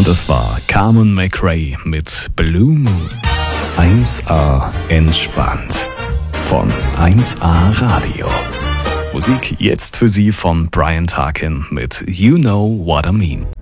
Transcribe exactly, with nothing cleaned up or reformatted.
Das war Carmen McRae mit Blue Moon. eins A entspannt von eins A Radio. Musik jetzt für Sie von Brian Tarkin mit You Know What I Mean.